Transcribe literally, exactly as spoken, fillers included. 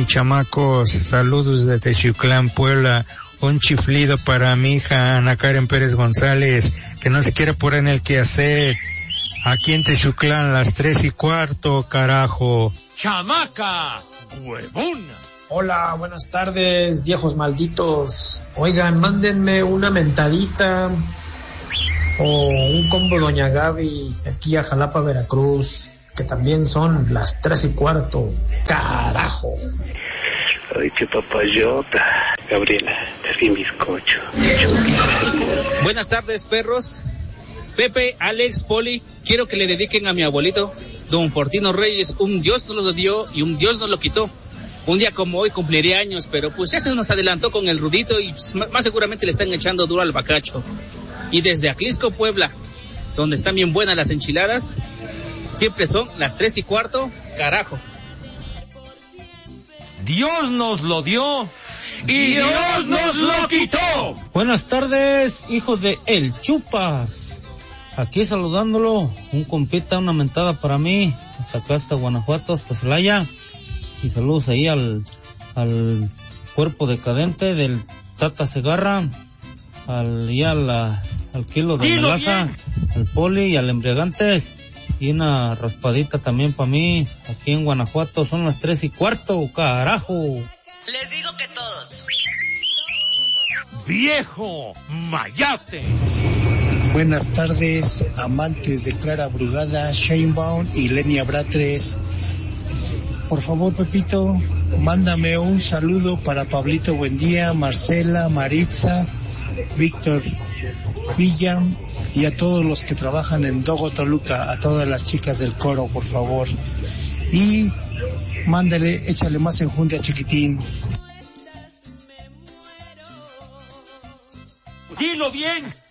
mis chamacos? Saludos desde Texiuclán, Puebla. Un chiflido para mi hija Ana Karen Pérez González, que no se quiere poner en el quehacer. Aquí en Texiuclán, las tres y cuarto, carajo. ¡Chamaca! ¡Huevona! Hola, buenas tardes, viejos malditos. Oigan, mándenme una mentadita o un combo Doña Gaby aquí a Jalapa, Veracruz, que también son las tres y cuarto. ¡Carajo! Ay, qué papayota. Gabriela, te di bizcocho. Buenas tardes, perros. Pepe, Alex, Poli, quiero que le dediquen a mi abuelito, don Fortino Reyes. Un Dios nos lo dio y un Dios nos lo quitó. Un día como hoy cumpliría años, pero pues ya se nos adelantó con el Rudito y pues, más seguramente le están echando duro al bacacho. Y desde Aclisco, Puebla, donde están bien buenas las enchiladas, siempre son las tres y cuarto, carajo. Dios nos lo dio y Dios nos lo quitó. Buenas tardes, hijos de El Chupas. Aquí saludándolo, un compita, una mentada para mí, hasta acá, hasta Guanajuato, hasta Celaya. Y saludos ahí al, al cuerpo decadente del Tata Segarra, al, y a la, al kilo de melaza, al Poli y al Embriagantes. Y una raspadita también para mí, aquí en Guanajuato, son las tres y cuarto, carajo. Les digo que todos. ¡Viejo mayate! Buenas tardes, amantes de Clara Brugada, Sheinbaum y Lenia Bratres. Por favor, Pepito, mándame un saludo para Pablito Buendía, Marcela, Maritza, Víctor Villa y a todos los que trabajan en Dogo Toluca, a todas las chicas del coro, por favor. Y mándale, échale más enjundia, chiquitín. Dilo bien,